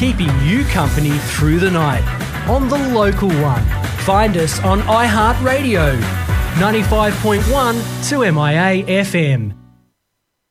keeping you company through the night on The Local One. Find us on iHeartRadio, 95.1 to MIA FM.